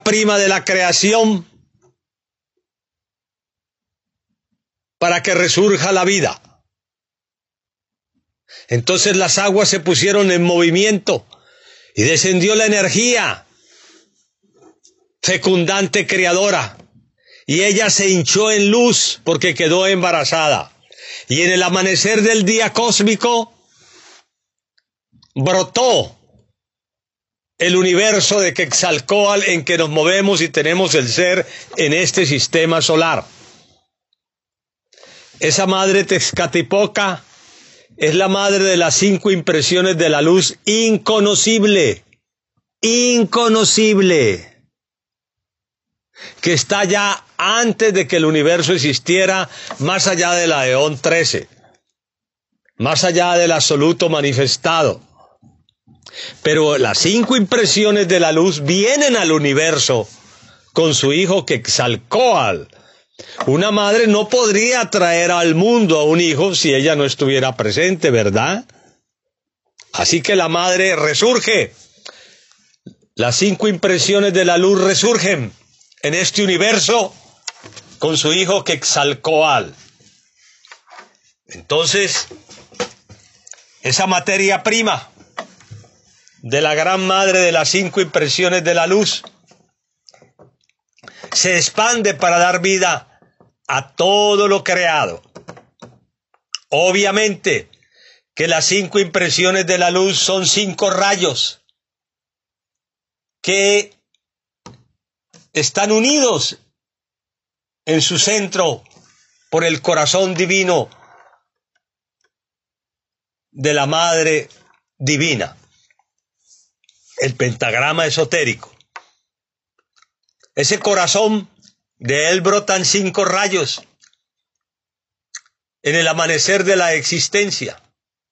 prima de la creación para que resurja la vida. Entonces las aguas se pusieron en movimiento y descendió la energía fecundante creadora, y ella se hinchó en luz porque quedó embarazada. Y en el amanecer del día cósmico brotó el universo de Quetzalcóatl en que nos movemos y tenemos el ser en este sistema solar. Esa madre Tezcatlipoca es la madre de las 5 impresiones de la luz inconocible, que está ya antes de que el universo existiera, más allá de la Eón 13, más allá del absoluto manifestado. Pero las 5 impresiones de la luz vienen al universo con su hijo Quetzalcóatl. Una madre no podría traer al mundo a un hijo si ella no estuviera presente, ¿verdad? Así que la madre resurge. Las 5 impresiones de la luz resurgen en este universo con su hijo Quetzalcóatl. Entonces, esa materia prima de la gran madre de las 5 impresiones de la luz se expande para dar vida a todo lo creado. Obviamente que las 5 impresiones de la luz son 5 rayos que están unidos en su centro por el corazón divino de la Madre Divina, el pentagrama esotérico. Ese corazón, de él brotan 5 rayos en el amanecer de la existencia.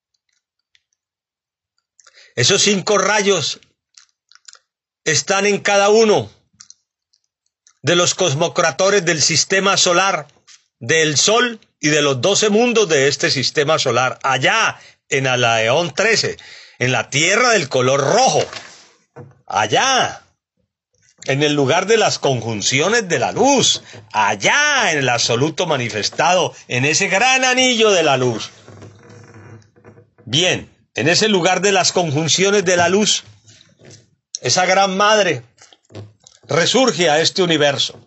Esos 5 rayos están en cada uno de los cosmocratores del sistema solar, del Sol y de los 12 mundos de este sistema solar, allá en la Eón 13, en la Tierra del color rojo, allá en el lugar de las conjunciones de la luz, allá en el absoluto manifestado, en ese gran anillo de la luz. Bien, en ese lugar de las conjunciones de la luz, esa gran madre resurge a este universo.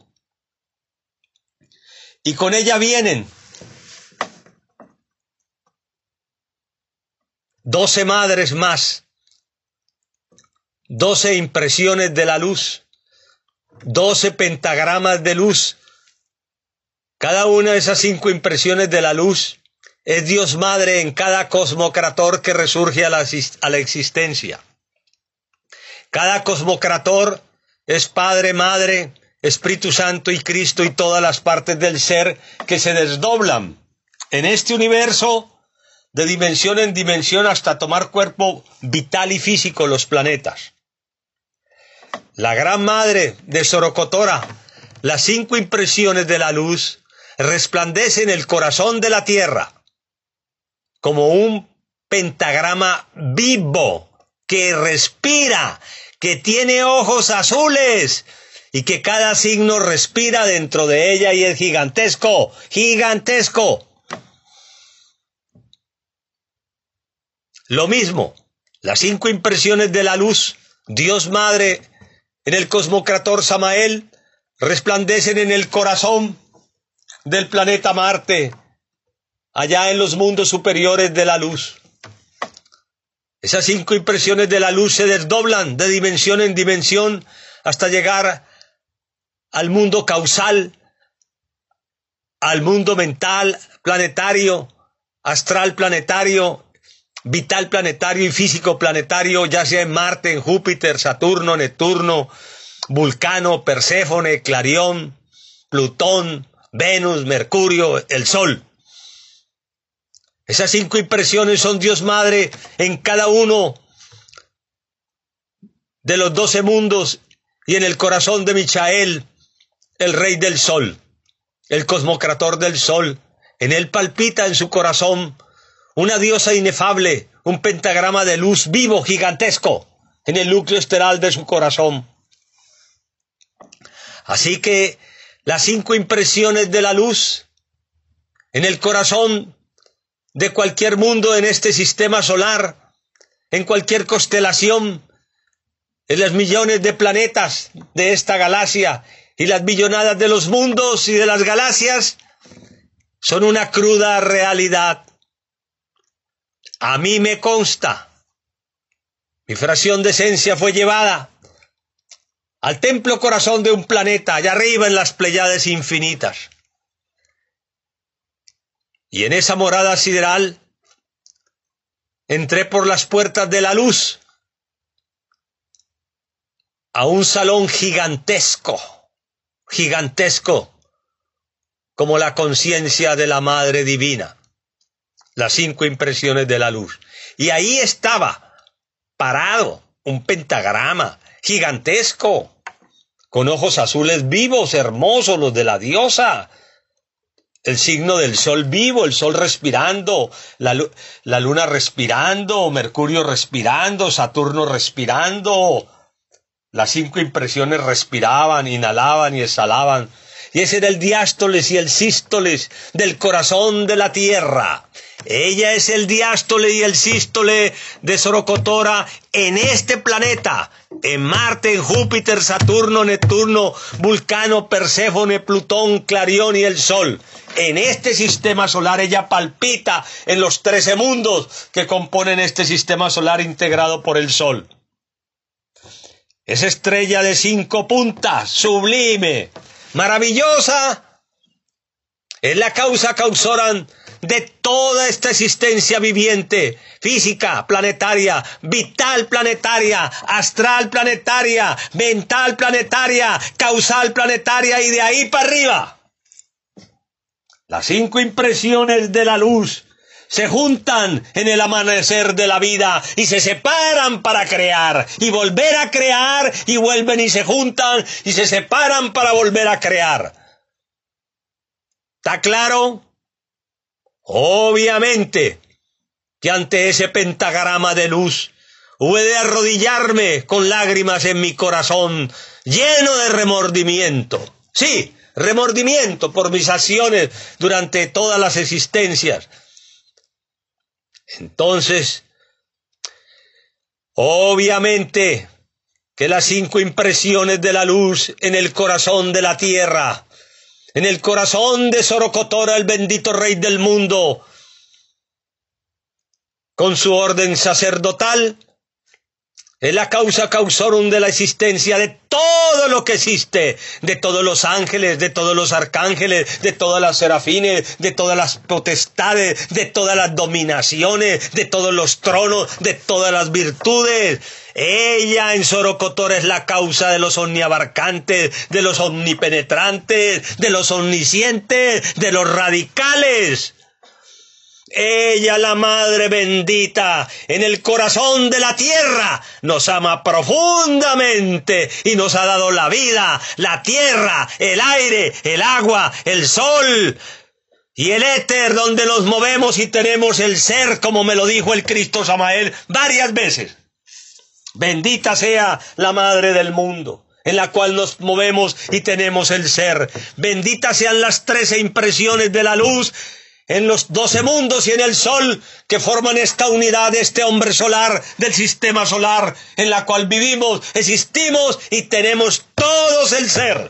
Y con ella vienen 12 madres más, 12 impresiones de la luz, 12 pentagramas de luz. Cada una de esas 5 impresiones de la luz es Dios Madre en cada cosmocrator que resurge a la existencia. Cada cosmocrator es Padre, Madre, Espíritu Santo y Cristo y todas las partes del ser que se desdoblan en este universo de dimensión en dimensión hasta tomar cuerpo vital y físico los planetas. La gran madre de Sorocotora, las 5 impresiones de la luz, resplandece en el corazón de la Tierra como un pentagrama vivo que respira, que tiene ojos azules y que cada signo respira dentro de ella y es gigantesco, gigantesco. Lo mismo, las 5 impresiones de la luz, Dios Madre, en el cosmocrator Samael, resplandecen en el corazón del planeta Marte, allá en los mundos superiores de la luz. Esas 5 impresiones de la luz se desdoblan de dimensión en dimensión hasta llegar al mundo causal, al mundo mental planetario, astral planetario, vital planetario y físico planetario, ya sea en Marte, en Júpiter, Saturno, Neptuno, Vulcano, Perséfone, Clarión, Plutón, Venus, Mercurio, el Sol. Esas 5 impresiones son Dios Madre en cada uno de los 12 mundos y en el corazón de Michael, el Rey del Sol, el cosmocrator del Sol. En él palpita en su corazón una diosa inefable, un pentagrama de luz vivo, gigantesco, en el núcleo estelar de su corazón. Así que las 5 impresiones de la luz en el corazón de cualquier mundo en este sistema solar, en cualquier constelación, en los millones de planetas de esta galaxia y las billonadas de los mundos y de las galaxias, son una cruda realidad. A mí me consta. Mi fracción de esencia fue llevada al templo corazón de un planeta, allá arriba en las Pléyades infinitas. Y en esa morada sideral entré por las puertas de la luz a un salón gigantesco, como la conciencia de la Madre Divina, las 5 impresiones de la luz. Y ahí estaba, parado, un pentagrama gigantesco, con ojos azules vivos, hermosos, los de la diosa, el signo del sol vivo, el sol respirando, la luna respirando, Mercurio respirando, Saturno respirando. Las 5 impresiones respiraban, inhalaban y exhalaban. Y ese era el diástoles y el sístoles del corazón de la Tierra. Ella es el diástole y el sístole de Sorocotora en este planeta, en Marte, en Júpiter, Saturno, Neptuno, Vulcano, Perséfone, Plutón, Clarión y el Sol. En este sistema solar ella palpita en los 13 mundos que componen este sistema solar integrado por el Sol. Esa estrella de 5 puntas, sublime, maravillosa, es la causa causorum de toda esta existencia viviente, física planetaria, vital planetaria, astral planetaria, mental planetaria, causal planetaria y de ahí para arriba. Las 5 impresiones de la luz se juntan en el amanecer de la vida y se separan para crear y volver a crear y vuelven y se juntan y se separan para volver a crear. ¿Está claro? Obviamente que ante ese pentagrama de luz hube de arrodillarme con lágrimas en mi corazón, lleno de remordimiento. Sí, remordimiento por mis acciones durante todas las existencias. Entonces, obviamente que las 5 impresiones de la luz en el corazón de la Tierra, en el corazón de Sorocotora, el bendito Rey del mundo, con su orden sacerdotal, es la causa causorum de la existencia de todo lo que existe, de todos los ángeles, de todos los arcángeles, de todas las serafines, de todas las potestades, de todas las dominaciones, de todos los tronos, de todas las virtudes. Ella en Sorocotora es la causa de los omniabarcantes, de los omnipenetrantes, de los omniscientes, de los radicales. Ella, la Madre bendita, en el corazón de la tierra, nos ama profundamente y nos ha dado la vida, la tierra, el aire, el agua, el sol y el éter donde nos movemos y tenemos el ser, como me lo dijo el Cristo Samael varias veces. Bendita sea la Madre del mundo, en la cual nos movemos y tenemos el ser. Benditas sean las 13 impresiones de la luz en los 12 mundos y en el sol que forman esta unidad, este hombre solar del sistema solar en la cual vivimos, existimos y tenemos todos el ser.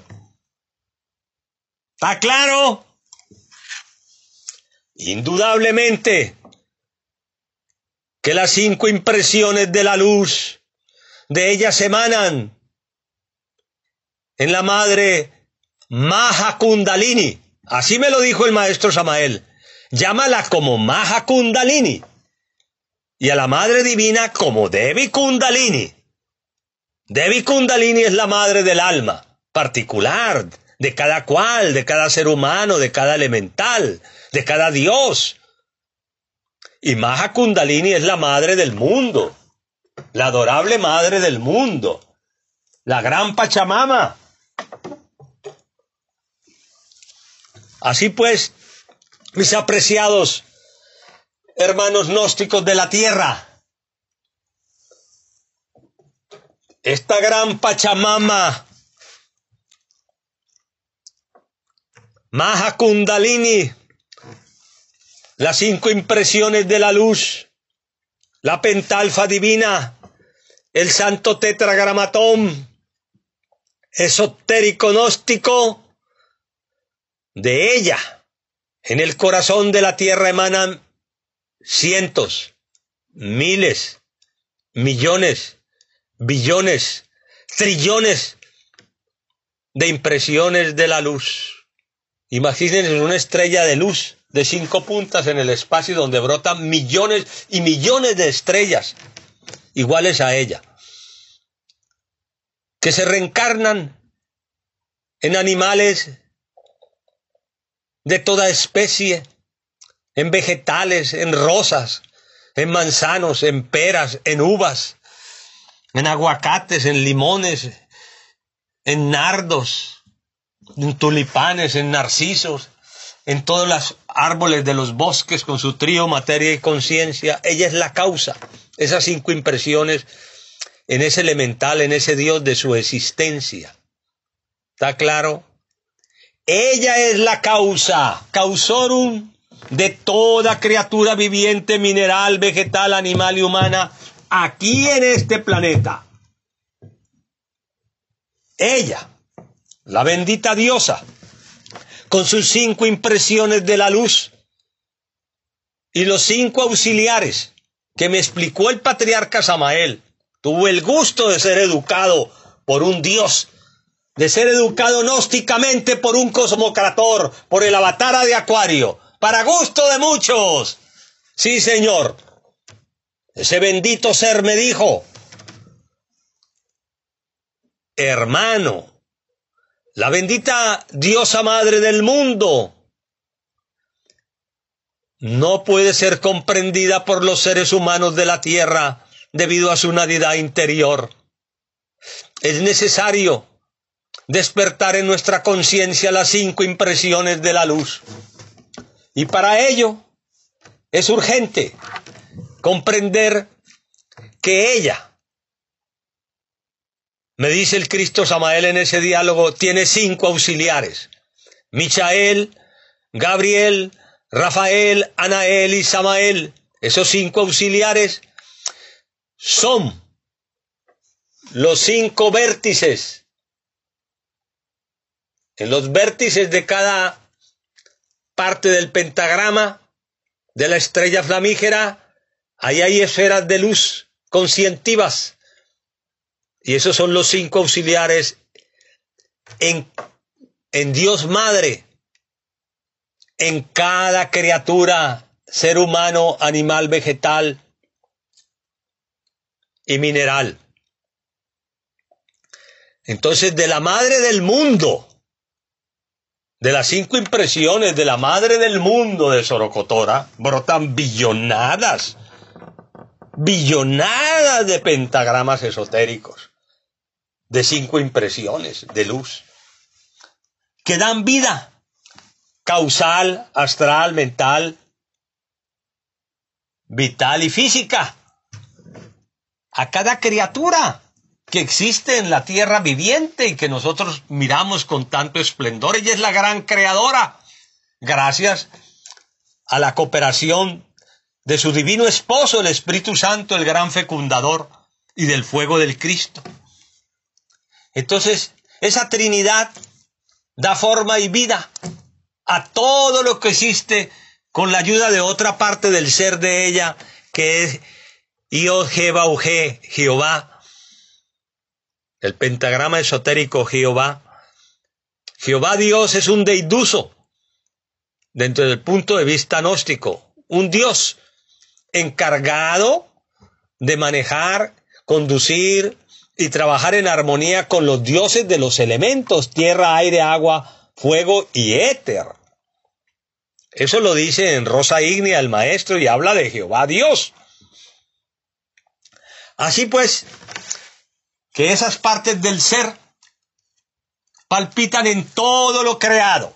¿Está claro? Indudablemente que las 5 impresiones de la luz de ellas emanan en la Madre Maha Kundalini. Así me lo dijo el maestro Samael. Llámala como Maha Kundalini y a la Madre Divina como Devi Kundalini. Devi Kundalini es la madre del alma particular, de cada cual, de cada ser humano, de cada elemental, de cada Dios. Y Maha Kundalini es la madre del mundo, la adorable madre del mundo, la gran Pachamama. Así pues, mis apreciados hermanos gnósticos de la tierra, esta gran Pachamama Maha Kundalini, las 5 impresiones de la luz, la pentalfa divina, el santo tetragramatón, esotérico gnóstico. De ella, en el corazón de la tierra emanan cientos, miles, millones, billones, trillones de impresiones de la luz. Imagínense una estrella de luz de 5 puntas en el espacio donde brotan millones y millones de estrellas iguales a ella, que se reencarnan en animales de toda especie, en vegetales, en rosas, en manzanos, en peras, en uvas, en aguacates, en limones, en nardos, en tulipanes, en narcisos, en todos los árboles de los bosques con su trío materia y conciencia. Ella es la causa, esas 5 impresiones en ese elemental, en ese Dios de su existencia. ¿Está claro? Ella es la causa, causorum, de toda criatura viviente, mineral, vegetal, animal y humana, aquí en este planeta. Ella, la bendita diosa, con sus 5 impresiones de la luz y los 5 auxiliares que me explicó el patriarca Samael. Tuve el gusto de ser educado por un Dios, de ser educado gnósticamente por un cosmocrator, por el avatara de Acuario, para gusto de muchos. Sí, señor. Ese bendito ser me dijo: hermano, la bendita diosa madre del mundo no puede ser comprendida por los seres humanos de la tierra debido a su nadidad interior. Es necesario despertar en nuestra conciencia las 5 impresiones de la luz. Y para ello es urgente comprender que ella, me dice el Cristo Samael en ese diálogo, tiene 5 auxiliares: Michael, Gabriel, Rafael, Anael y Samael. Esos 5 auxiliares son los 5 vértices. En los vértices de cada parte del pentagrama de la estrella flamígera, ahí hay esferas de luz conscientivas. Y esos son los 5 auxiliares en Dios Madre, en cada criatura, ser humano, animal, vegetal y mineral. Entonces, de la madre del mundo, de las 5 impresiones de la madre del mundo de Sorocotora, brotan billonadas de pentagramas esotéricos, de 5 impresiones de luz, que dan vida causal, astral, mental, vital y física a cada criatura que existe en la tierra viviente y que nosotros miramos con tanto esplendor. Ella es la gran creadora, gracias a la cooperación de su divino esposo, el Espíritu Santo, el gran fecundador, y del fuego del Cristo. Entonces, esa Trinidad da forma y vida a todo lo que existe con la ayuda de otra parte del ser de ella, que es Yod-Heh-Vau-Heh, Jehová. El pentagrama esotérico Jehová. Jehová Dios es un deiduso dentro del punto de vista gnóstico. Un Dios encargado de manejar, conducir y trabajar en armonía con los dioses de los elementos: tierra, aire, agua, fuego y éter. Eso lo dice en Rosa Ígnea el maestro y habla de Jehová Dios. Así pues, que esas partes del ser palpitan en todo lo creado.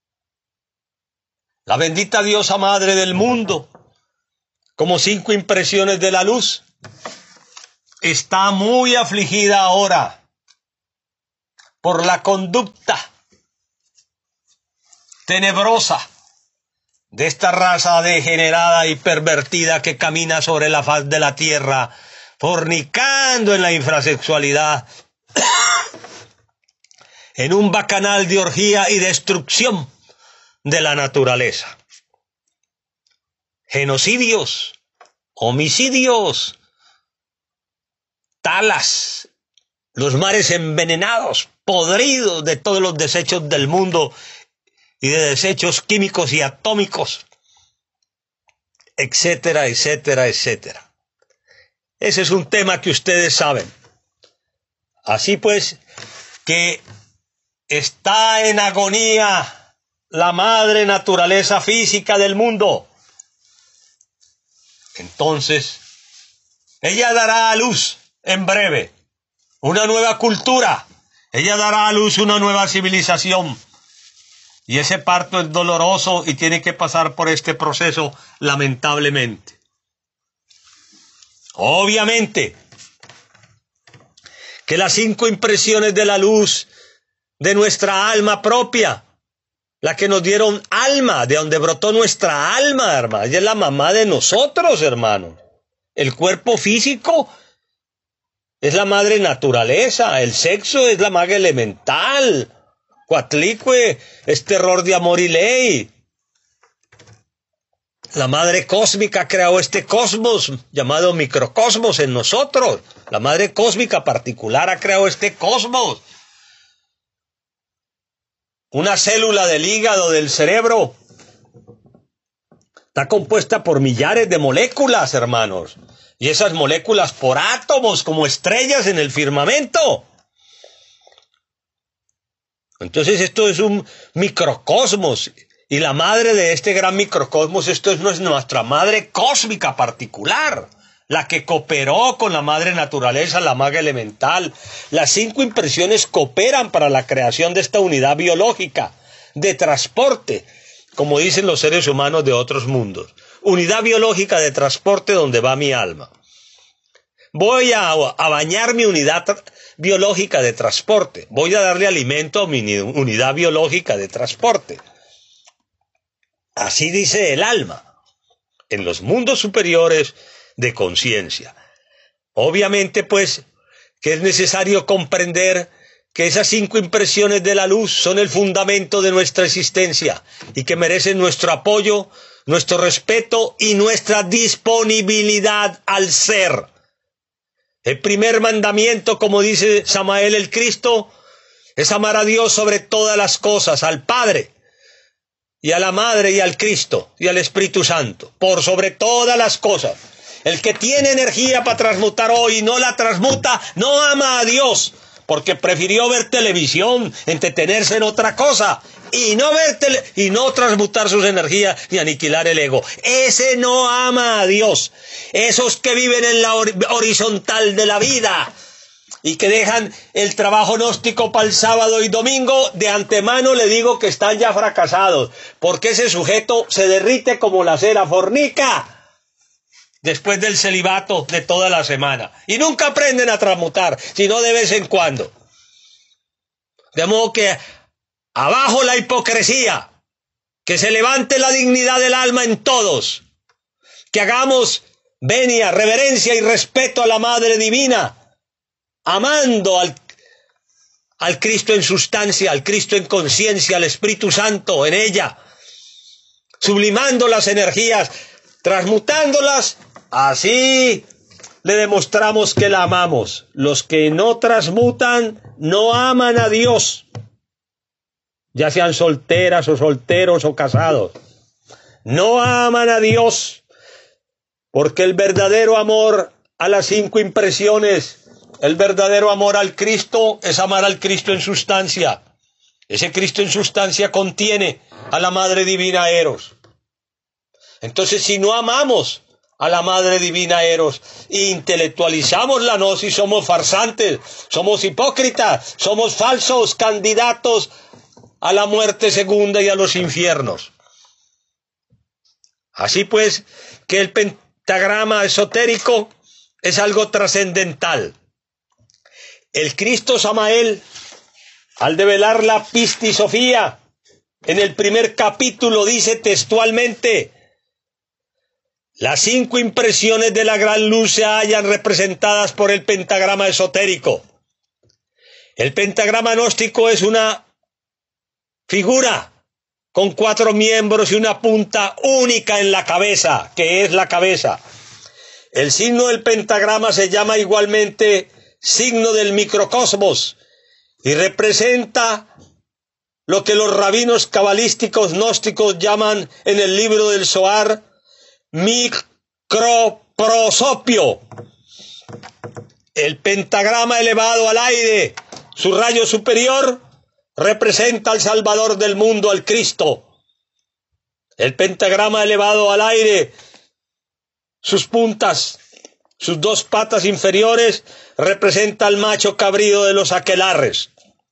La bendita diosa madre del mundo, como 5 impresiones de la luz, está muy afligida ahora por la conducta tenebrosa de esta raza degenerada y pervertida que camina sobre la faz de la tierra, fornicando en la infrasexualidad, en un bacanal de orgía y destrucción de la naturaleza. Genocidios, homicidios, talas, los mares envenenados, podridos de todos los desechos del mundo y de desechos químicos y atómicos, etcétera, etcétera, etcétera. Ese es un tema que ustedes saben. Así pues, que está en agonía la madre naturaleza física del mundo. Entonces, ella dará a luz en breve una nueva cultura. Ella dará a luz una nueva civilización. Y ese parto es doloroso y tiene que pasar por este proceso, lamentablemente. Obviamente que las 5 impresiones de la luz de nuestra alma propia, la que nos dieron alma, de donde brotó nuestra alma, hermano, ella es la mamá de nosotros, hermano. El cuerpo físico es la madre naturaleza, el sexo es la madre elemental, Coatlicue es terror de amor y ley. La madre cósmica creó este cosmos llamado microcosmos en nosotros. La madre cósmica particular ha creado este cosmos. Una célula del hígado, del cerebro, está compuesta por millares de moléculas, hermanos. Y esas moléculas por átomos, como estrellas en el firmamento. Entonces esto es un microcosmos. Y la madre de este gran microcosmos, esto es nuestra madre cósmica particular, la que cooperó con la madre naturaleza, la madre elemental. Las 5 impresiones cooperan para la creación de esta unidad biológica de transporte, como dicen los seres humanos de otros mundos. Unidad biológica de transporte donde va mi alma. Voy a bañar mi unidad biológica de transporte. Voy a darle alimento a mi unidad biológica de transporte. Así dice el alma, en los mundos superiores de conciencia. Obviamente, pues, que es necesario comprender que esas 5 impresiones de la luz son el fundamento de nuestra existencia y que merecen nuestro apoyo, nuestro respeto y nuestra disponibilidad al ser. El primer mandamiento, como dice Samael el Cristo, es amar a Dios sobre todas las cosas, al Padre, y a la Madre, y al Cristo, y al Espíritu Santo, por sobre todas las cosas. El que tiene energía para transmutar hoy y no la transmuta, no ama a Dios, porque prefirió ver televisión, entretenerse en otra cosa, y no transmutar sus energías ni aniquilar el ego. Ese no ama a Dios. Esos que viven en la horizontal de la vida y que dejan el trabajo gnóstico para el sábado y domingo, de antemano le digo que están ya fracasados, porque ese sujeto se derrite como la cera, fornica después del celibato de toda la semana. Y nunca aprenden a transmutar, sino de vez en cuando. De modo que abajo la hipocresía, que se levante la dignidad del alma en todos, que hagamos venia, reverencia y respeto a la Madre Divina, amando al Cristo en sustancia, al Cristo en conciencia, al Espíritu Santo en ella, sublimando las energías, transmutándolas. Así le demostramos que la amamos. Los que no transmutan no aman a Dios, ya sean solteras o solteros o casados. No aman a Dios, porque el verdadero amor a las 5 impresiones, el verdadero amor al Cristo es amar al Cristo en sustancia. Ese Cristo en sustancia contiene a la Madre Divina Eros. Entonces, si no amamos a la Madre Divina Eros e intelectualizamos la gnosis, somos farsantes, somos hipócritas, somos falsos candidatos a la muerte segunda y a los infiernos. Así pues, que el pentagrama esotérico es algo trascendental. El Cristo Samael, al develar la pistisofía, en el primer capítulo dice textualmente: las 5 impresiones de la gran luz se hallan representadas por el pentagrama esotérico. El pentagrama gnóstico es una figura con 4 miembros y una punta única en la cabeza, que es la cabeza. El signo del pentagrama se llama igualmente signo del microcosmos y representa lo que los rabinos cabalísticos gnósticos llaman en el libro del Zohar microprosopio. El pentagrama elevado al aire, su rayo superior, representa al Salvador del mundo, al Cristo. El pentagrama elevado al aire, sus puntas, sus 2 patas inferiores, representa al macho cabrío de los aquelarres.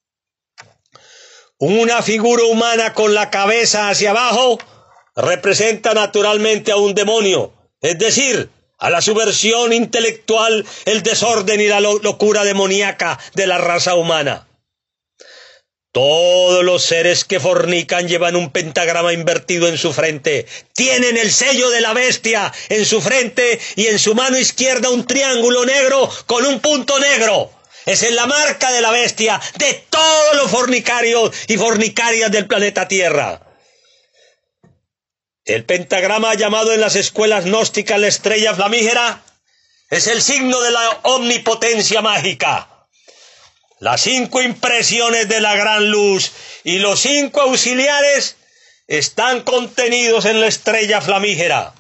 Una figura humana con la cabeza hacia abajo representa naturalmente a un demonio, es decir, a la subversión intelectual, el desorden y la locura demoníaca de la raza humana. Todos los seres que fornican llevan un pentagrama invertido en su frente. Tienen el sello de la bestia en su frente y en su mano izquierda un triángulo negro con un punto negro. Esa es la marca de la bestia de todos los fornicarios y fornicarias del planeta Tierra. El pentagrama, llamado en las escuelas gnósticas la estrella flamígera, es el signo de la omnipotencia mágica. Las 5 impresiones de la gran luz y los 5 auxiliares están contenidos en la estrella flamígera.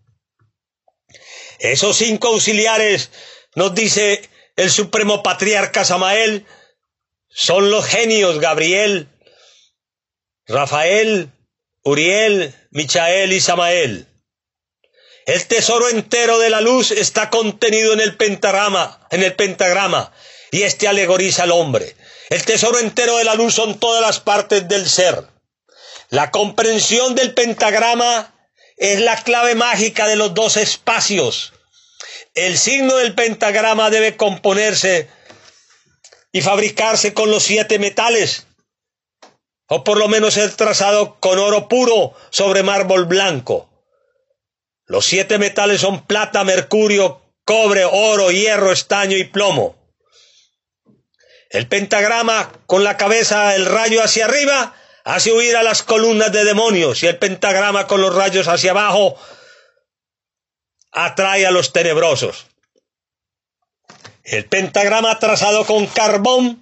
Esos 5 auxiliares, nos dice el supremo patriarca Samael, son los genios Gabriel, Rafael, Uriel, Michael y Samael. El tesoro entero de la luz está contenido en el pentagrama, y este alegoriza al hombre. El tesoro entero de la luz son todas las partes del ser. La comprensión del pentagrama es la clave mágica de los 2 espacios. El signo del pentagrama debe componerse y fabricarse con los 7 metales, o por lo menos ser trazado con oro puro sobre mármol blanco. Los 7 metales son plata, mercurio, cobre, oro, hierro, estaño y plomo. El pentagrama con la cabeza, el rayo hacia arriba, hace huir a las columnas de demonios, y el pentagrama con los rayos hacia abajo atrae a los tenebrosos. El pentagrama trazado con carbón,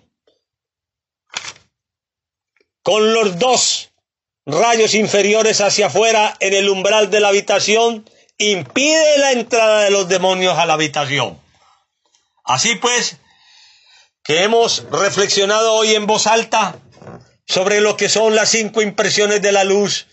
con los 2 rayos inferiores hacia afuera en el umbral de la habitación, impide la entrada de los demonios a la habitación. Así pues, que hemos reflexionado hoy en voz alta sobre lo que son las 5 impresiones de la luz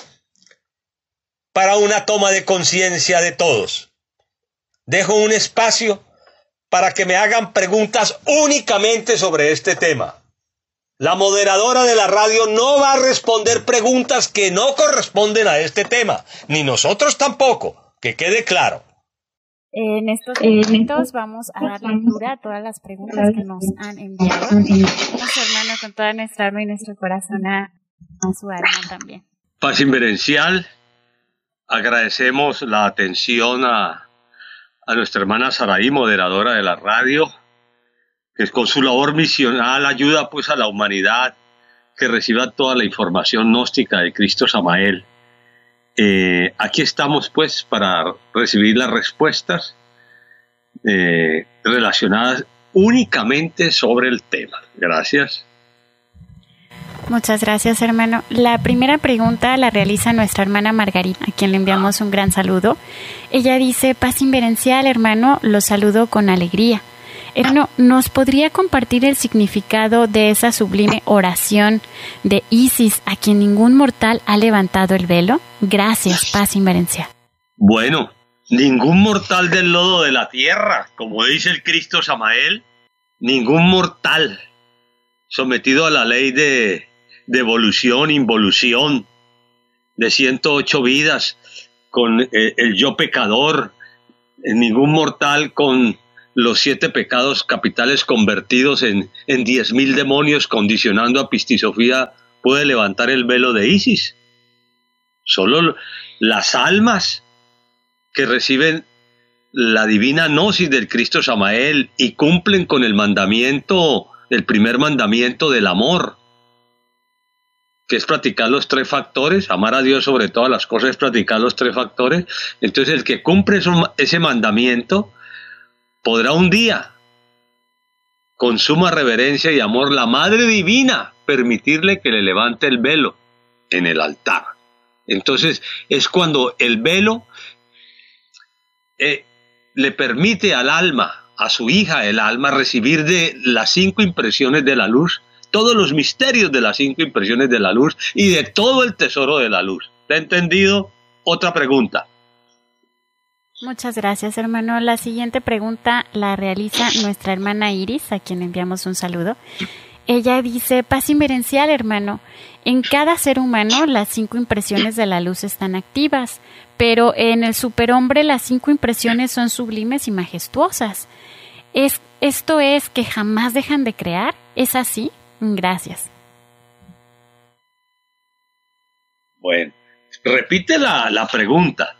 para una toma de conciencia de todos. Dejo un espacio para que me hagan preguntas únicamente sobre este tema. La moderadora de la radio no va a responder preguntas que no corresponden a este tema, ni nosotros tampoco, que quede claro. En estos momentos vamos a dar lectura a todas las preguntas que nos han enviado. Nuestro hermano, con toda nuestra alma y nuestro corazón a su alma también. Paz Inverencial, agradecemos la atención a nuestra hermana Saraí, moderadora de la radio, que con su labor misional ayuda pues a la humanidad que reciba toda la información gnóstica de Cristo Samael. Aquí estamos pues para recibir las respuestas relacionadas únicamente sobre el tema. Gracias. Muchas gracias, hermano. La primera pregunta la realiza nuestra hermana Margarita, a quien le enviamos un gran saludo. Ella dice: Paz Inverencial, hermano, los saludo con alegría. Hermano, ¿nos podría compartir el significado de esa sublime oración de Isis, a quien ningún mortal ha levantado el velo? Gracias, Paz Inverencial. Bueno, ningún mortal del lodo de la tierra, como dice el Cristo Samael, ningún mortal sometido a la ley de evolución, involución, de 108 vidas, con el yo pecador, ningún mortal con los 7 pecados capitales convertidos en 10.000 demonios, condicionando a Pistisofía puede levantar el velo de Isis. Solo las almas que reciben la divina gnosis del Cristo Samael y cumplen con el mandamiento, el primer mandamiento del amor, que es practicar los 3 factores, amar a Dios sobre todas las cosas es practicar los 3 factores. Entonces el que cumple ese mandamiento podrá un día, con suma reverencia y amor, la Madre Divina permitirle que le levante el velo en el altar. Entonces es cuando el velo le permite al alma, a su hija el alma, recibir de las 5 impresiones de la luz, todos los misterios de las 5 impresiones de la luz y de todo el tesoro de la luz. ¿Te ha entendido? Otra pregunta. Muchas gracias, hermano. La siguiente pregunta la realiza nuestra hermana Iris, a quien enviamos un saludo. Ella dice: paz inverencial, hermano. En cada ser humano las 5 impresiones de la luz están activas, pero en el superhombre las 5 impresiones son sublimes y majestuosas. ¿Esto es que jamás dejan de crear? ¿Es así? Gracias. Bueno, repite la pregunta.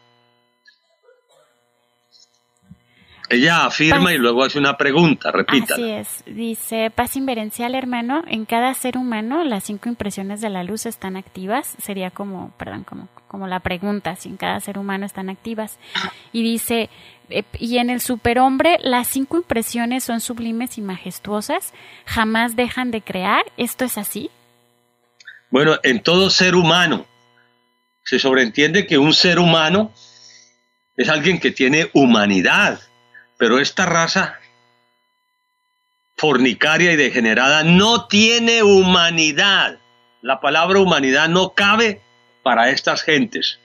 Ella afirma y luego hace una pregunta, repítala. Así es, dice: paz inverencial, hermano, en cada ser humano las 5 impresiones de la luz están activas. Sería como la pregunta, si en cada ser humano están activas. Y dice: y en el superhombre las 5 impresiones son sublimes y majestuosas, jamás dejan de crear. ¿Esto es así? Bueno, en todo ser humano se sobreentiende que un ser humano es alguien que tiene humanidad. Pero esta raza fornicaria y degenerada no tiene humanidad. La palabra humanidad no cabe para estas gentes.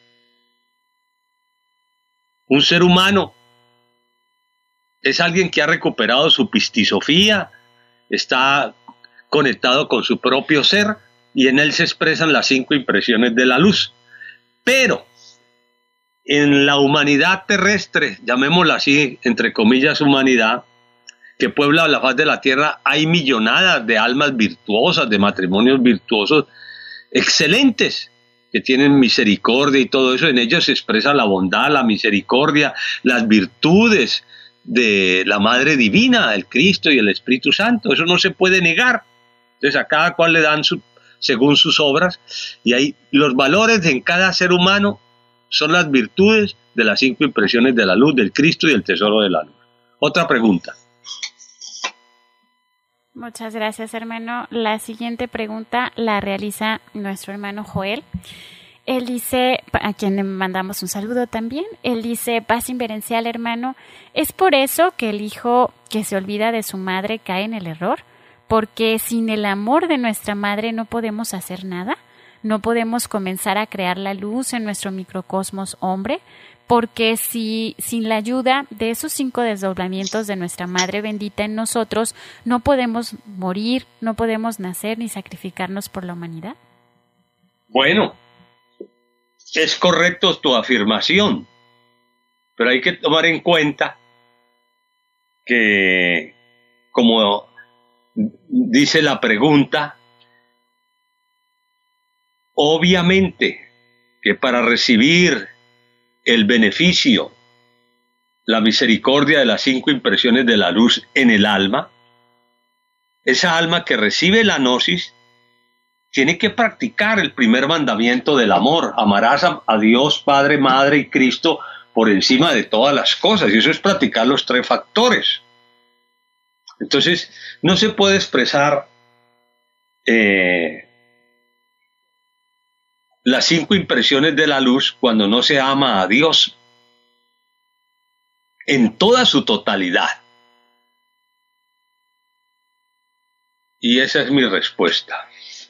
Un ser humano es alguien que ha recuperado su pistisofía, está conectado con su propio ser y en él se expresan las 5 impresiones de la luz. Pero en la humanidad terrestre, llamémosla así, entre comillas humanidad, que puebla la faz de la tierra, hay millonadas de almas virtuosas, de matrimonios virtuosos, excelentes, que tienen misericordia y todo eso. En ellos se expresa la bondad, la misericordia, las virtudes de la Madre Divina, el Cristo y el Espíritu Santo. Eso no se puede negar. Entonces a cada cual le dan según sus obras, y ahí los valores en cada ser humano son las virtudes de las 5 impresiones de la luz, del Cristo y del tesoro de la luz. Otra pregunta. Muchas gracias, hermano. La siguiente pregunta la realiza nuestro hermano Joel. Él dice, a quien le mandamos un saludo también, él dice: paz inverencial, hermano, ¿es por eso que el hijo que se olvida de su madre cae en el error? Porque sin el amor de nuestra madre no podemos hacer nada. No podemos comenzar a crear la luz en nuestro microcosmos hombre, porque sin la ayuda de esos 5 desdoblamientos de nuestra Madre bendita en nosotros, no podemos morir, no podemos nacer ni sacrificarnos por la humanidad. Bueno, es correcto tu afirmación, pero hay que tomar en cuenta que, como dice la pregunta, obviamente que para recibir el beneficio, la misericordia de las 5 impresiones de la luz en el alma, esa alma que recibe la gnosis tiene que practicar el primer mandamiento del amor. Amarás a Dios, Padre, Madre y Cristo por encima de todas las cosas, y eso es practicar los 3 factores. Entonces, no se puede expresar las 5 impresiones de la luz cuando no se ama a Dios en toda su totalidad. Y esa es mi respuesta.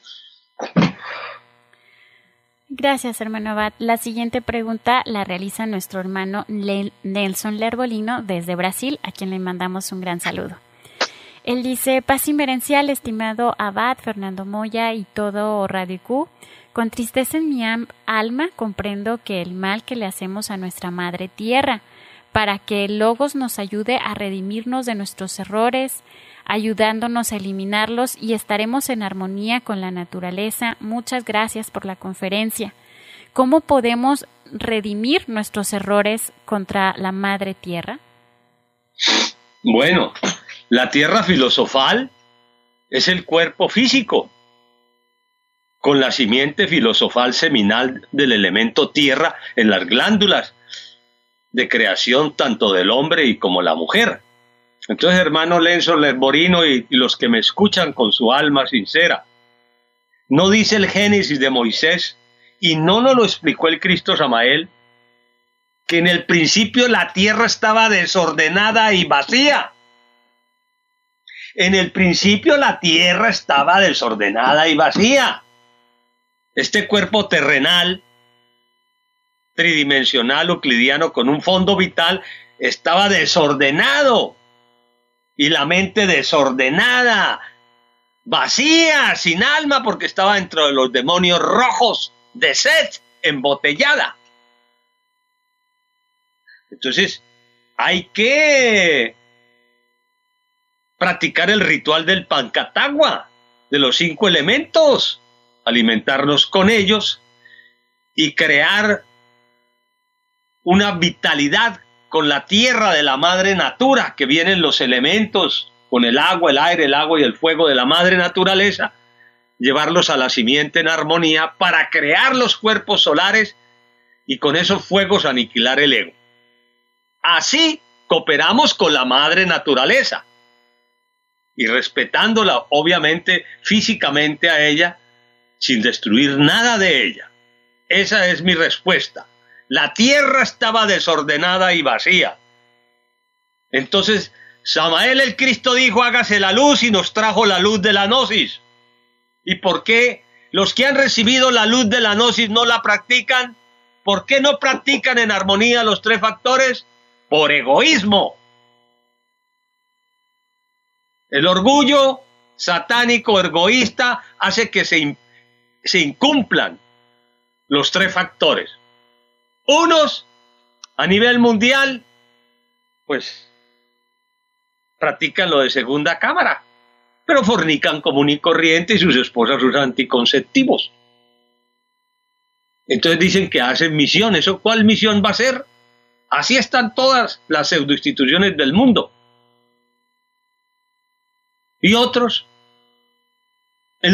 Gracias, hermano Abad. La siguiente pregunta la realiza nuestro hermano Nelson Lerbolino desde Brasil, a quien le mandamos un gran saludo. Él dice: paz inverencial, estimado Abad, Fernando Moya y todo Radio Q. Con tristeza en mi alma comprendo que el mal que le hacemos a nuestra Madre Tierra, para que el Logos nos ayude a redimirnos de nuestros errores, ayudándonos a eliminarlos y estaremos en armonía con la naturaleza. Muchas gracias por la conferencia. ¿Cómo podemos redimir nuestros errores contra la Madre Tierra? Bueno, la tierra filosofal es el cuerpo físico, con la simiente filosofal seminal del elemento tierra en las glándulas de creación tanto del hombre y como la mujer. Entonces, hermano Lenzo Lerborino y los que me escuchan con su alma sincera, ¿no dice el Génesis de Moisés y no nos lo explicó el Cristo Samael, que en el principio la tierra estaba desordenada y vacía? En el principio la tierra estaba desordenada y vacía. Este cuerpo terrenal, tridimensional, euclidiano, con un fondo vital, estaba desordenado. Y la mente desordenada, vacía, sin alma, porque estaba dentro de los demonios rojos de Set, embotellada. Entonces, hay que practicar el ritual del Pancatagua, de los 5 elementos, alimentarnos con ellos y crear una vitalidad con la tierra de la madre natura, que vienen los elementos, con el agua, el aire, el agua y el fuego de la madre naturaleza, llevarlos a la simiente en armonía para crear los cuerpos solares y con esos fuegos aniquilar el ego. Así cooperamos con la madre naturaleza y respetándola, obviamente, físicamente a ella, sin destruir nada de ella. Esa es mi respuesta. La tierra estaba desordenada y vacía. Entonces, Samael el Cristo dijo, hágase la luz, y nos trajo la luz de la gnosis. ¿Y por qué los que han recibido la luz de la gnosis no la practican? ¿Por qué no practican en armonía los 3 factores? Por egoísmo. El orgullo satánico, egoísta, hace que se incumplan los 3 factores. Unos, a nivel mundial, pues, practican lo de segunda cámara, pero fornican común y corriente y sus esposas usan anticonceptivos. Entonces dicen que hacen misión. ¿Eso cuál misión va a ser? Así están todas las pseudoinstituciones del mundo. Y otros, el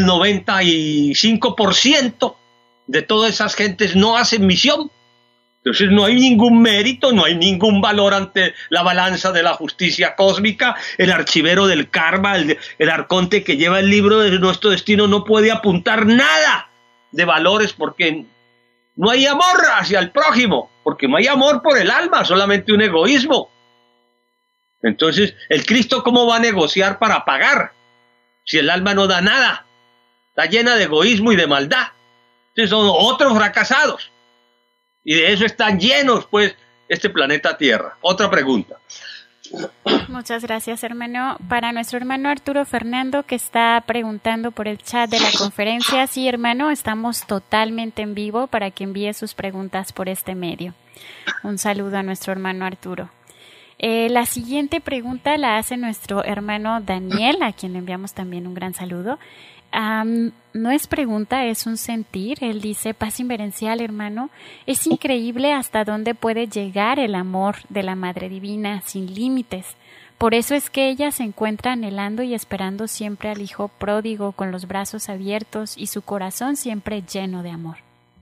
95% de todas esas gentes no hacen misión. Entonces no hay ningún mérito, no hay ningún valor ante la balanza de la justicia cósmica. El archivero del karma, el arconte que lleva el libro de nuestro destino, no puede apuntar nada de valores porque no hay amor hacia el prójimo, porque no hay amor por el alma, solamente un egoísmo. Entonces, ¿el Cristo cómo va a negociar para pagar si el alma no da nada? Está llena de egoísmo y de maldad. Entonces son otros fracasados. Y de eso están llenos, pues, este planeta Tierra. Otra pregunta. Muchas gracias, hermano. Para nuestro hermano Arturo Fernando, que está preguntando por el chat de la conferencia. Sí, hermano, estamos totalmente en vivo para que envíe sus preguntas por este medio. Un saludo a nuestro hermano Arturo. La siguiente pregunta la hace nuestro hermano Daniel, a quien le enviamos también un gran saludo. No es pregunta, es un sentir. Él dice: paz inverencial, hermano, es increíble hasta dónde puede llegar el amor de la Madre Divina, sin límites. Por eso es que ella se encuentra anhelando y esperando siempre al Hijo pródigo con los brazos abiertos y su corazón siempre lleno de amor.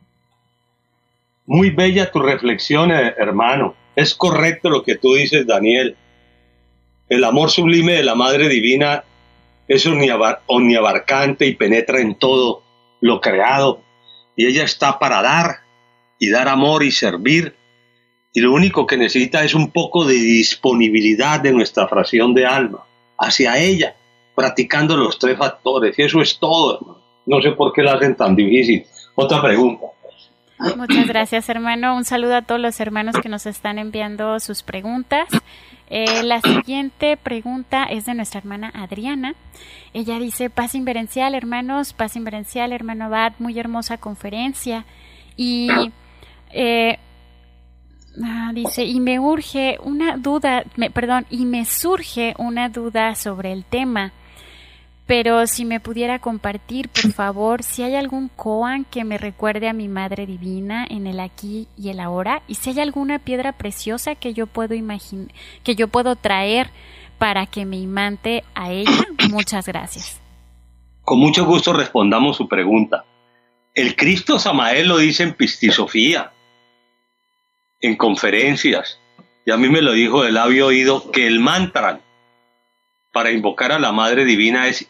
Muy bella tu reflexión, hermano. Es correcto lo que tú dices, Daniel. El amor sublime de la Madre Divina es omniabarcante y penetra en todo lo creado. Y ella está para dar, y dar amor y servir. Y lo único que necesita es un poco de disponibilidad de nuestra fracción de alma hacia ella, practicando los 3 factores. Y eso es todo, hermano. No sé por qué lo hacen tan difícil. Otra pregunta. Muchas gracias, hermano. Un saludo a todos los hermanos que nos están enviando sus preguntas. La siguiente pregunta es de nuestra hermana Adriana. Ella dice: paz inverencial, hermanos, paz inverencial, hermano Abad, muy hermosa conferencia. Y Dice, y me urge una duda, y me surge una duda sobre el tema, pero si me pudiera compartir, por favor, si hay algún koan que me recuerde a mi Madre Divina en el aquí y el ahora, y si hay alguna piedra preciosa que yo puedo que yo puedo traer para que me imante a ella. Muchas gracias. Con mucho gusto respondamos su pregunta. El Cristo Samael lo dice en Pistisofía, en conferencias, y a mí me lo dijo de labio oído, que el mantra para invocar a la Madre Divina es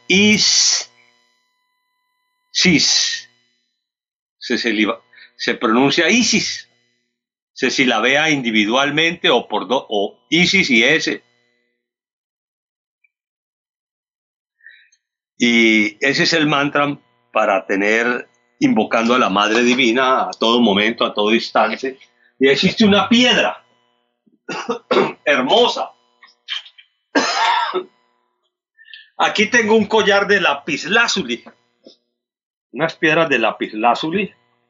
Isis. Se pronuncia Isis. Se silabea individualmente o Isis y S. Y ese es el mantra para tener invocando a la Madre Divina a todo momento, a todo instante. Y existe una piedra hermosa. Aquí tengo un collar de lapislázuli, unas piedras de lapislázuli,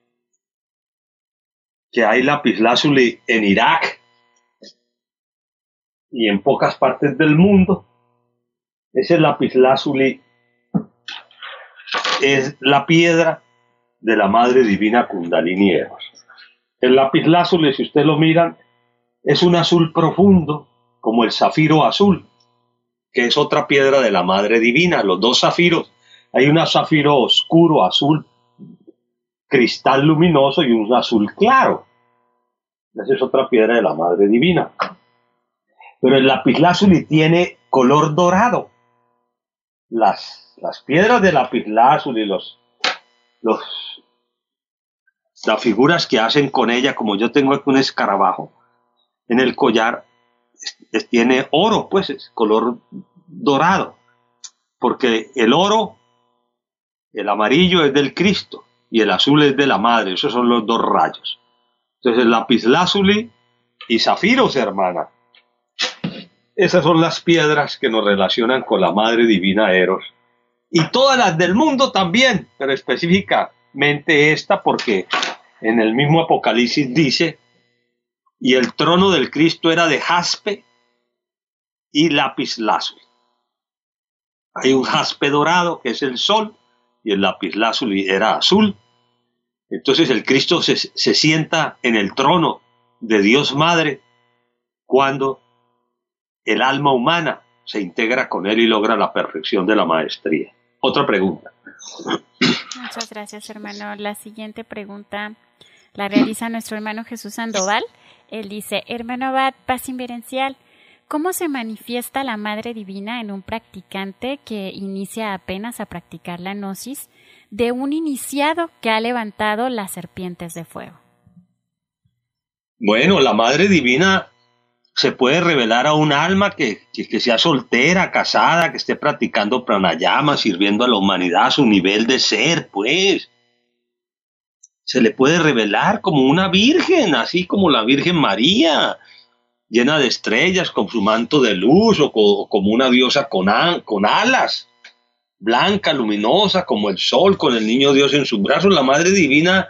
que hay lapislázuli en Irak y en pocas partes del mundo. Ese lapislázuli es la piedra de la Madre Divina Kundalini Eros. El lapislázuli, si ustedes lo miran, es un azul profundo, como el zafiro azul, que es otra piedra de la Madre Divina. Los dos zafiros, hay un zafiro oscuro, azul, cristal luminoso, y un azul claro. Esa es otra piedra de la Madre Divina. Pero el lapislázuli tiene color dorado. Las piedras de lapislázuli, las figuras que hacen con ella, como yo tengo aquí un escarabajo en el collar, tiene oro, pues es color dorado, porque el oro, el amarillo es del Cristo y el azul es de la Madre. Esos son los dos rayos. Entonces el lapislázuli y zafiros, hermana, esas son las piedras que nos relacionan con la Madre Divina Eros, y todas las del mundo también, pero específicamente esta, porque en el mismo Apocalipsis dice: y el trono del Cristo era de jaspe y lapislázuli. Hay un jaspe dorado, que es el sol, y el lapislázuli era azul. Entonces el Cristo se sienta en el trono de Dios Madre cuando el alma humana se integra con él y logra la perfección de la maestría. Otra pregunta. Muchas gracias, hermano. La siguiente pregunta la realiza nuestro hermano Jesús Sandoval. Él dice: hermano Abad, paz inverencial, ¿cómo se manifiesta la Madre Divina en un practicante que inicia apenas a practicar la gnosis de un iniciado que ha levantado las serpientes de fuego? Bueno, la Madre Divina se puede revelar a un alma que sea soltera, casada, que esté practicando pranayama, sirviendo a la humanidad a su nivel de ser, pues. Se le puede revelar como una virgen, así como la Virgen María, llena de estrellas, con su manto de luz, o como una diosa con alas, blanca, luminosa, como el sol, con el niño Dios en sus brazos. La Madre Divina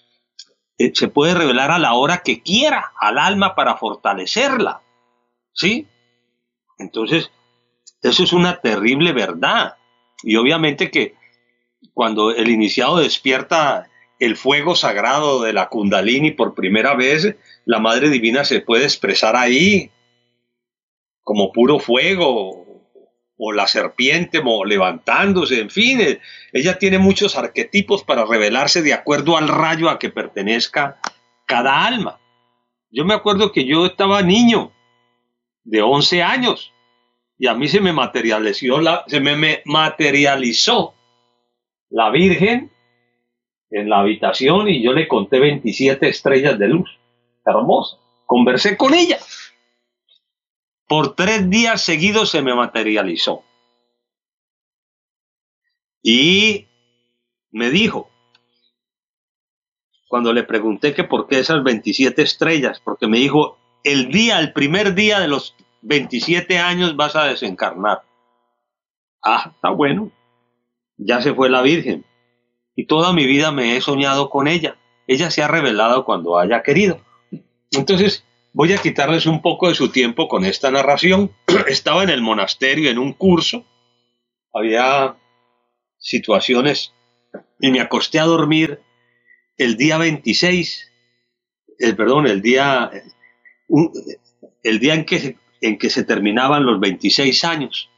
se puede revelar a la hora que quiera al alma para fortalecerla, ¿sí? Entonces, eso es una terrible verdad. Y obviamente que cuando el iniciado despierta el fuego sagrado de la Kundalini por primera vez, la Madre Divina se puede expresar ahí como puro fuego, o la serpiente levantándose, en fin. Ella tiene muchos arquetipos para revelarse de acuerdo al rayo a que pertenezca cada alma. Yo me acuerdo que yo estaba niño, de 11 años, y a mí se me materializó la Virgen en la habitación, y yo le conté 27 estrellas de luz, hermosa. Conversé con ella. Por 3 días seguidos se me materializó. Y me dijo, cuando le pregunté que por qué esas 27 estrellas, porque me dijo: el primer día de los 27 años vas a desencarnar. Ah, está bueno. Ya se fue la Virgen. Y toda mi vida me he soñado con ella. Ella se ha revelado cuando haya querido. Entonces, Voy a quitarles un poco de su tiempo con esta narración. Estaba en el monasterio en un curso, había situaciones y me acosté a dormir el día 26, el día en que se terminaban los 26 años.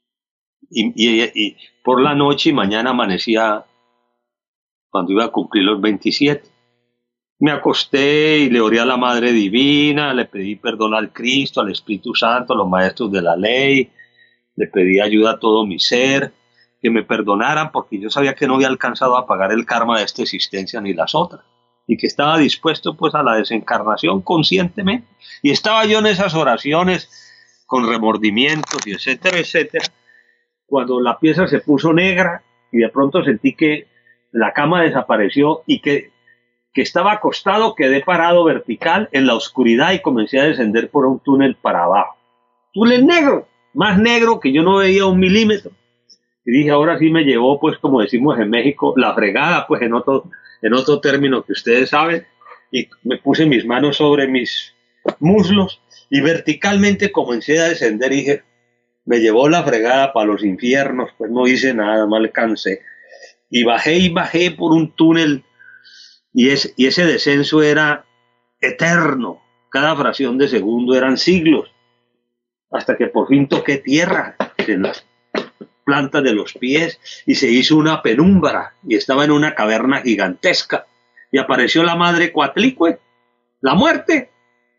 Y por la noche y mañana amanecía cuando iba a cumplir los 27. Me acosté y le oré a la Madre Divina, le pedí perdón al Cristo, al Espíritu Santo, a los maestros de la ley, le pedí ayuda a todo mi ser, que me perdonaran porque yo sabía que no había alcanzado a pagar el karma de esta existencia ni las otras, y que estaba dispuesto pues a la desencarnación conscientemente. Y estaba yo en esas oraciones con remordimientos y etcétera, etcétera, cuando la pieza se puso negra y de pronto sentí que la cama desapareció y que estaba acostado, quedé parado vertical en la oscuridad y comencé a descender por un túnel para abajo. Túnel negro, más negro que yo no veía 1 milímetro. Y dije, ahora sí me llevó, pues como decimos en México, la fregada, pues en otro término que ustedes saben, y me puse mis manos sobre mis muslos y verticalmente comencé a descender y dije, me llevó la fregada para los infiernos, pues no hice nada, no alcancé. Y bajé por un túnel. Y ese descenso era eterno, cada fracción de segundo eran siglos, hasta que por fin toqué tierra en las plantas de los pies y se hizo una penumbra y estaba en una caverna gigantesca y apareció la madre Coatlicue, la muerte,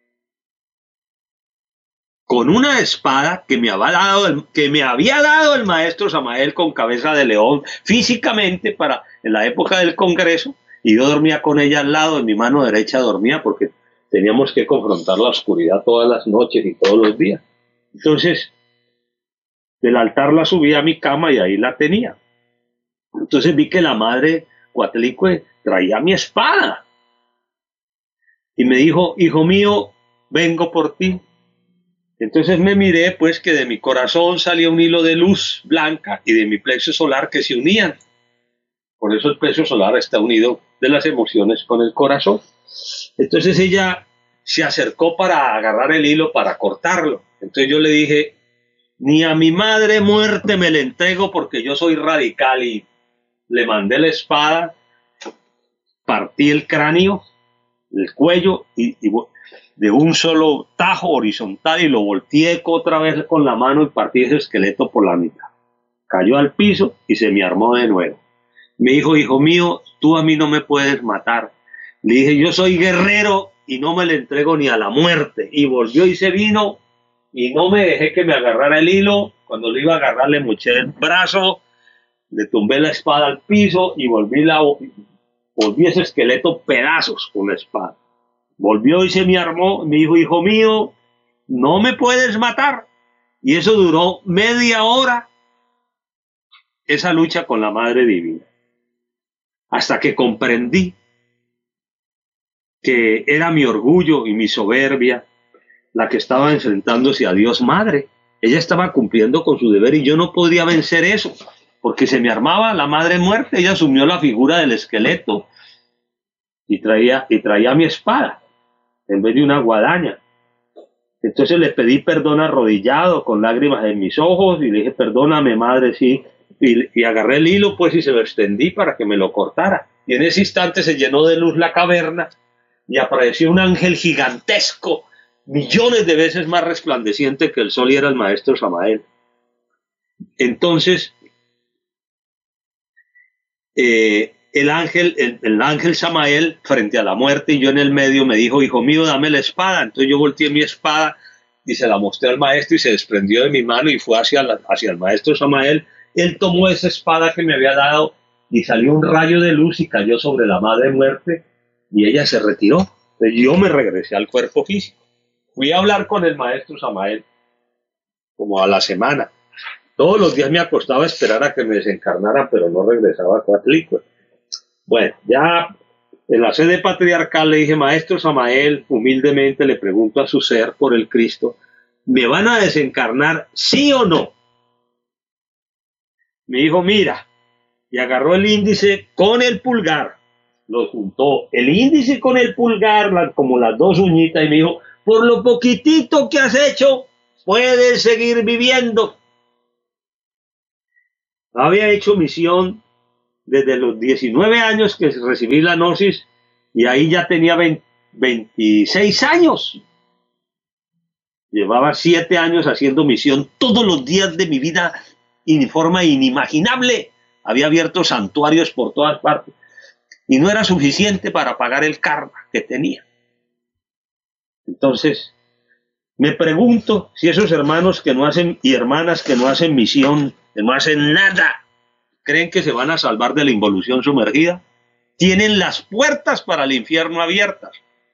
con una espada que me había dado el maestro Samael con cabeza de león físicamente para en la época del Congreso. Y yo dormía con ella al lado, en mi mano derecha dormía porque teníamos que confrontar la oscuridad todas las noches y todos los días. Entonces, del altar la subí a mi cama y ahí la tenía. Entonces vi que la madre Coatlicue traía mi espada. Y me dijo, hijo mío, vengo por ti. Entonces me miré, pues que de mi corazón salía un hilo de luz blanca y de mi plexo solar que se unían. Por eso el plexo solar está unido de las emociones con el corazón. Entonces ella se acercó para agarrar el hilo, para cortarlo. Entonces yo le dije, ni a mi madre muerte me le entrego porque yo soy radical, y le mandé la espada, partí el cráneo, el cuello y de un solo tajo horizontal y lo volteé otra vez con la mano y partí ese esqueleto por la mitad. Cayó al piso y se me armó de nuevo. Me dijo, hijo mío, tú a mí no me puedes matar. Le dije, yo soy guerrero y no me le entrego ni a la muerte. Y volvió y se vino y no me dejé que me agarrara el hilo. Cuando le iba a agarrar le moché el brazo, le tumbé la espada al piso y volví ese esqueleto pedazos con la espada. Volvió y se me armó, me dijo, hijo mío, no me puedes matar. Y eso duró media hora, esa lucha con la Madre Divina. Hasta que comprendí que era mi orgullo y mi soberbia la que estaba enfrentándose a Dios Madre. Ella estaba cumpliendo con su deber y yo no podía vencer eso, porque se me armaba la Madre muerte. Ella asumió la figura del esqueleto y traía mi espada en vez de una guadaña. Entonces le pedí perdón arrodillado, con lágrimas en mis ojos, y le dije, perdóname, Madre, sí. Y agarré el hilo, pues, y se lo extendí para que me lo cortara. Y en ese instante se llenó de luz la caverna y apareció un ángel gigantesco, millones de veces más resplandeciente que el sol, y era el maestro Samael. Entonces, el ángel Samael frente a la muerte y yo en el medio me dijo, hijo mío, dame la espada. Entonces yo volteé mi espada y se la mostré al maestro y se desprendió de mi mano y fue hacia el maestro Samael. Él tomó esa espada que me había dado y salió un rayo de luz y cayó sobre la Madre Muerte y ella se retiró. Entonces yo me regresé al cuerpo físico. Fui a hablar con el maestro Samael como a la semana. Todos los días me acostaba a esperar a que me desencarnara, pero no regresaba a Coatlicue. Bueno, ya en la sede patriarcal le dije, maestro Samael, humildemente le pregunto a su ser por el Cristo, ¿me van a desencarnar sí o no? Me dijo, mira, y agarró el índice con el pulgar, lo juntó, el índice con el pulgar, como las dos uñitas, y me dijo, por lo poquitito que has hecho, puedes seguir viviendo. Había hecho misión desde los 19 años que recibí la gnosis y ahí ya tenía 26 años. Llevaba 7 años haciendo misión todos los días de mi vida en forma inimaginable. Había abierto santuarios por todas partes y no era suficiente para pagar el karma que tenía. Entonces, me pregunto si esos hermanos que no hacen y hermanas que no hacen misión, que no hacen nada, ¿creen que se van a salvar de la involución sumergida? Tienen las puertas para el infierno abiertas.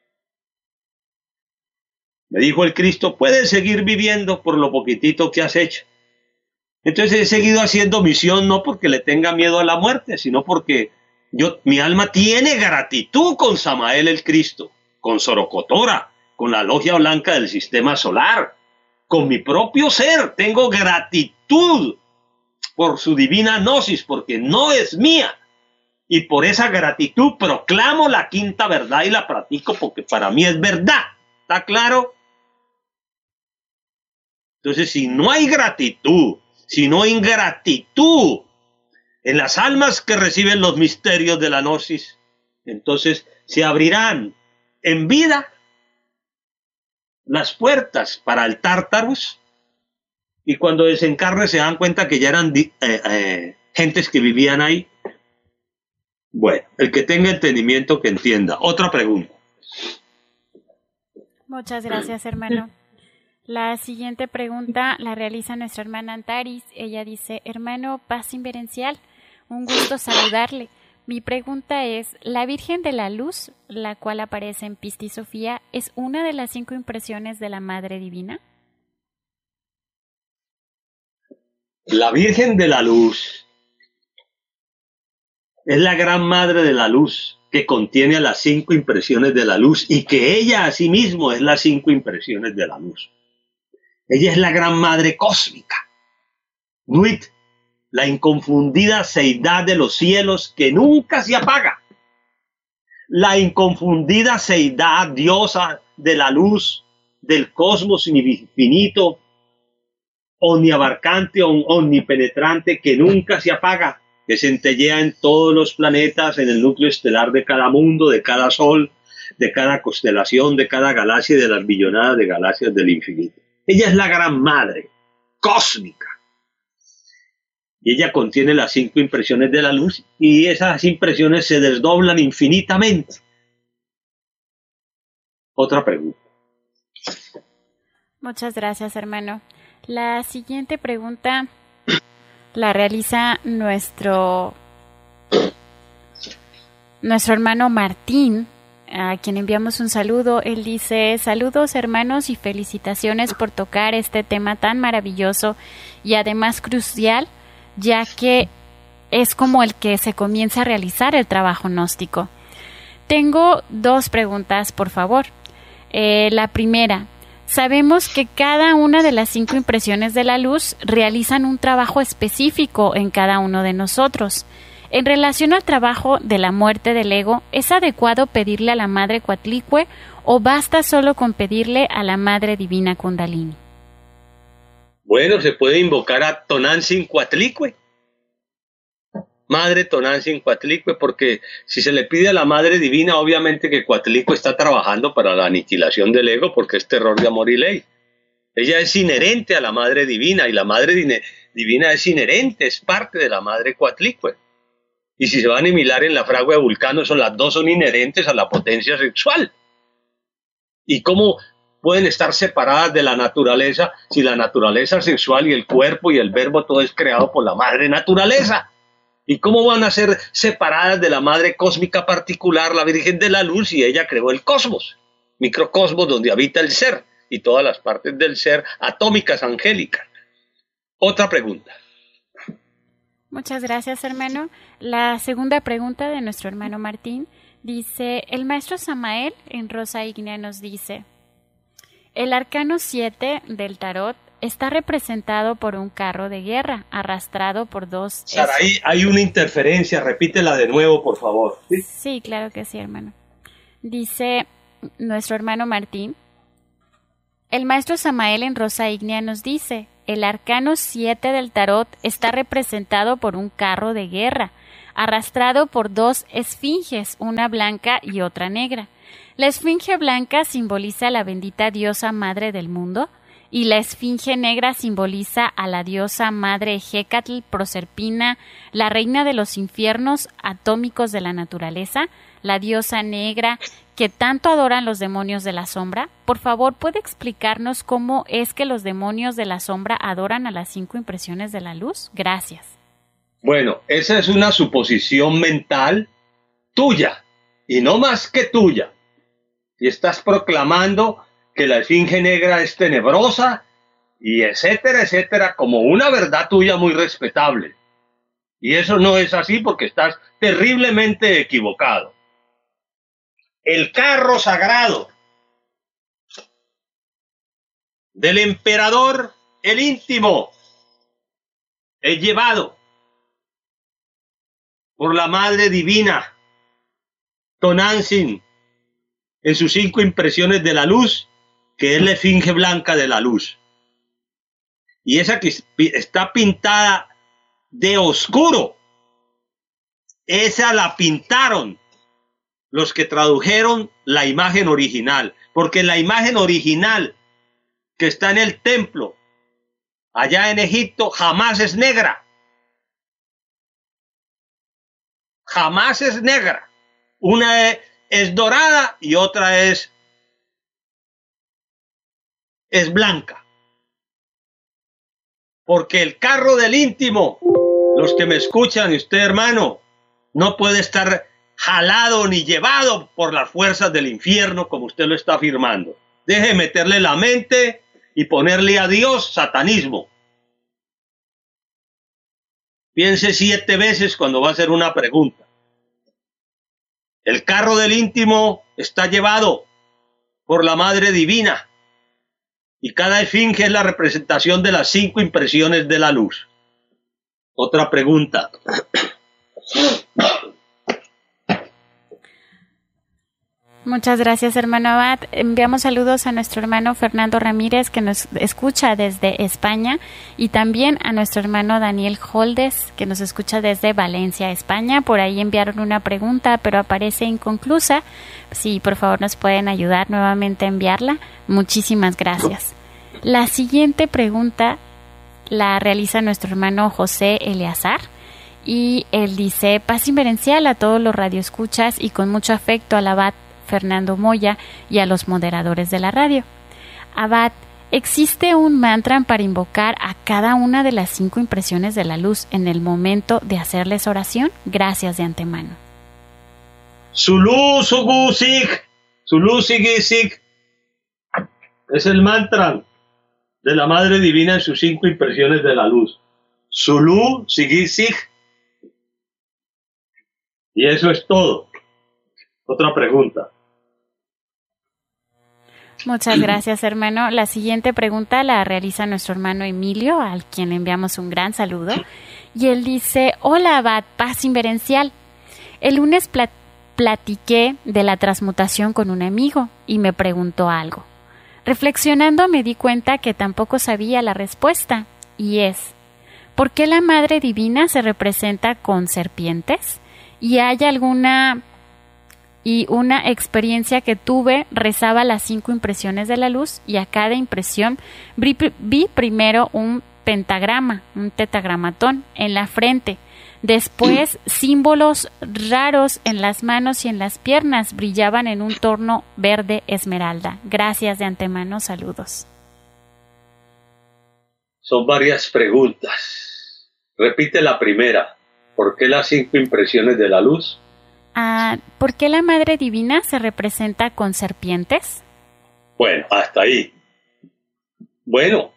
Me dijo el Cristo, puedes seguir viviendo por lo poquitito que has hecho. Entonces he seguido haciendo misión no porque le tenga miedo a la muerte, sino porque mi alma tiene gratitud con Samael el Cristo, con Sorocotora, con la logia blanca del sistema solar, con mi propio ser. Tengo gratitud por su divina gnosis, porque no es mía. Y por esa gratitud proclamo la quinta verdad y la practico porque para mí es verdad. ¿Está claro? Entonces, si no hay gratitud, si no hay ingratitud en las almas que reciben los misterios de la gnosis, entonces se abrirán en vida las puertas para el Tártaros y cuando desencarne se dan cuenta que ya eran gentes que vivían ahí. Bueno, el que tenga entendimiento que entienda. Otra pregunta. Muchas gracias, hermano. La siguiente pregunta la realiza nuestra hermana Antaris. Ella dice, hermano Paz Inverencial, un gusto saludarle. Mi pregunta es, ¿la Virgen de la Luz, la cual aparece en Pistis Sofía, es una de las 5 impresiones de la Madre Divina? La Virgen de la Luz es la gran Madre de la Luz que contiene a las 5 impresiones de la luz y que ella asimismo es las 5 impresiones de la luz. Ella es la gran Madre cósmica. Nuit, la inconfundida seidad de los cielos que nunca se apaga. La inconfundida seidad diosa de la luz, del cosmos infinito, omniabarcante, omnipenetrante, que nunca se apaga, que centellea en todos los planetas, en el núcleo estelar de cada mundo, de cada sol, de cada constelación, de cada galaxia y de las billonadas de galaxias del infinito. Ella es la gran Madre cósmica. Y ella contiene las 5 impresiones de la luz y esas impresiones se desdoblan infinitamente. Otra pregunta. Muchas gracias, hermano. La siguiente pregunta la realiza nuestro hermano Martín, a quien enviamos un saludo. Él dice, saludos hermanos y felicitaciones por tocar este tema tan maravilloso y además crucial, ya que es como el que se comienza a realizar el trabajo gnóstico. Tengo 2 preguntas, por favor. La primera, sabemos que cada una de las 5 impresiones de la luz realizan un trabajo específico en cada uno de nosotros. En relación al trabajo de la muerte del ego, ¿es adecuado pedirle a la Madre Coatlicue o basta solo con pedirle a la Madre Divina Kundalini? Bueno, se puede invocar a Tonantzin Coatlicue, Madre Tonantzin Coatlicue, porque si se le pide a la Madre Divina, obviamente que Coatlicue está trabajando para la aniquilación del ego, porque es terror de amor y ley. Ella es inherente a la Madre Divina, y la Madre Divina es inherente, es parte de la Madre Coatlicue. Y si se van a animilar en la fragua de Vulcano, las 2 son inherentes a la potencia sexual. ¿Y cómo pueden estar separadas de la naturaleza si la naturaleza sexual y el cuerpo y el verbo todo es creado por la Madre Naturaleza? ¿Y cómo van a ser separadas de la Madre Cósmica particular, la Virgen de la Luz, si ella creó el cosmos, microcosmos donde habita el ser y todas las partes del ser atómicas, angélicas? Otra pregunta. Muchas gracias, hermano. La segunda pregunta de nuestro hermano Martín dice, el maestro Samael en Rosa Ígnea nos dice, el arcano 7 del tarot está representado por un carro de guerra arrastrado por 2... Sara, ahí hay una interferencia, repítela de nuevo, por favor. Sí, claro que sí, hermano. Dice nuestro hermano Martín, El maestro Samael en Rosa Ígnea nos dice, el arcano 7 del tarot está representado por un carro de guerra, arrastrado por dos esfinges, una blanca y otra negra. La esfinge blanca simboliza a la bendita diosa madre del mundo, y la esfinge negra simboliza a la diosa madre Hécatl, Proserpina, la reina de los infiernos atómicos de la naturaleza, la diosa negra que tanto adoran los demonios de la sombra. Por favor, ¿puede explicarnos cómo es que los demonios de la sombra adoran a las 5 impresiones de la luz? Gracias. Bueno, esa es una suposición mental tuya, y no más que tuya. Y estás proclamando que la esfinge negra es tenebrosa, y etcétera, etcétera, como una verdad tuya muy respetable. Y eso no es así porque estás terriblemente equivocado. El carro sagrado del emperador, el íntimo, es llevado por la Madre Divina, Tonantzin, en sus 5 impresiones de la luz, que es la esfinge blanca de la luz. Y esa que está pintada de oscuro, esa la pintaron los que tradujeron la imagen original, porque la imagen original que está en el templo allá en Egipto jamás es negra. Jamás es negra. Una es dorada y otra es blanca. Porque el carro del íntimo, los que me escuchan y usted, hermano, no puede estar jalado ni llevado por las fuerzas del infierno como usted lo está afirmando. Deje de meterle la mente y ponerle a Dios satanismo. Piense 7 veces cuando va a hacer una pregunta. El carro del íntimo está llevado por la Madre Divina y cada esfinge es la representación de las 5 impresiones de la luz. Otra pregunta. Muchas gracias, hermano Abad. Enviamos saludos a nuestro hermano Fernando Ramírez, que nos escucha desde España, y también a nuestro hermano Daniel Holdes, que nos escucha desde Valencia, España. Por ahí enviaron una pregunta, pero aparece inconclusa. Sí, por favor, nos pueden ayudar nuevamente a enviarla. Muchísimas gracias. La siguiente pregunta la realiza nuestro hermano José Eleazar, y él dice: paz inverencial a todos los radioescuchas y con mucho afecto al Abad Fernando Moya y a los moderadores de la radio. Abad, ¿existe un mantra para invocar a cada una de las 5 impresiones de la luz en el momento de hacerles oración? Gracias de antemano. Sulu Sugu Sig, Sulu Sigi Sig, es el mantra de la Madre Divina en sus 5 impresiones de la luz. Sulu Sigi Sig. Y eso es todo. Otra pregunta. Muchas gracias, hermano. La siguiente pregunta la realiza nuestro hermano Emilio, al quien enviamos un gran saludo. Y él dice: hola, Abad, paz inverencial. El lunes platiqué de la transmutación con un amigo y me preguntó algo. Reflexionando me di cuenta que tampoco sabía la respuesta, y es: ¿por qué la Madre Divina se representa con serpientes? ¿Y hay una experiencia que tuve, rezaba las 5 impresiones de la luz, y a cada impresión vi primero un pentagrama, un tetragramatón en la frente, después símbolos raros en las manos y en las piernas, brillaban en un tono verde esmeralda. Gracias de antemano, saludos. Son varias preguntas. Repite la primera. ¿Por qué las 5 impresiones de la luz? ¿Por qué la Madre Divina se representa con serpientes? Bueno, hasta ahí. Bueno,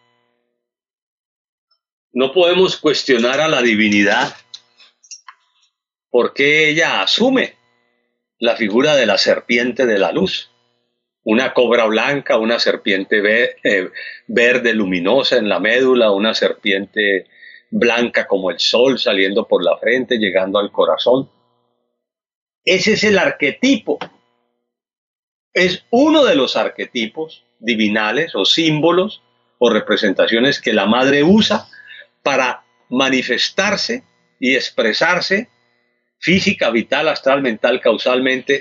no podemos cuestionar a la divinidad porque ella asume la figura de la serpiente de la luz. Una cobra blanca, una serpiente verde luminosa en la médula, una serpiente blanca como el sol saliendo por la frente, llegando al corazón. Ese es el arquetipo es uno de los arquetipos divinales o símbolos o representaciones que la madre usa para manifestarse y expresarse física, vital, astral, mental, causalmente